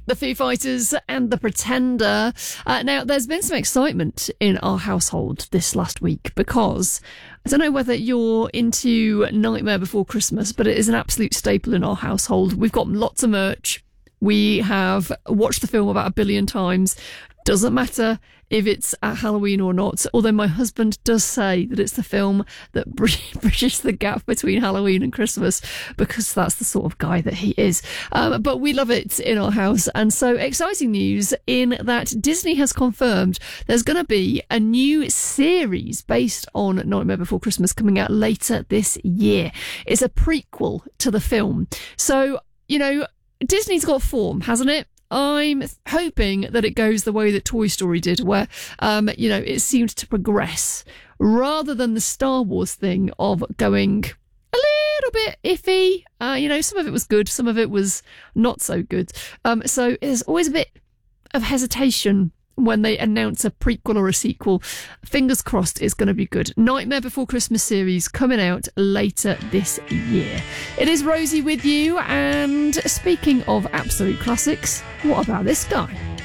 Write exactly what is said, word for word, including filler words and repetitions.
The Foo Fighters and The Pretender. Uh, now, there's been some excitement in our household this last week because I don't know whether you're into Nightmare Before Christmas, but it is an absolute staple in our household. We've got lots of merch. We have watched the film about a billion times. Doesn't matter if it's at Halloween or not, although my husband does say that it's the film that bridges the gap between Halloween and Christmas because that's the sort of guy that he is. Um, but we love it in our house. And so exciting news in that Disney has confirmed there's going to be a new series based on Nightmare Before Christmas coming out later this year. It's a prequel to the film. So, you know, Disney's got form, hasn't it? I'm hoping that it goes the way that Toy Story did, where, um, you know, it seemed to progress rather than the Star Wars thing of going a little bit iffy. Uh, you know, some of it was good, some of it was not so good. Um, so there's always a bit of hesitation when they announce a prequel or a sequel. Fingers crossed it's going to be good. Nightmare Before Christmas series coming out later this year. It is Rosie with you, and speaking of absolute classics, what about this guy?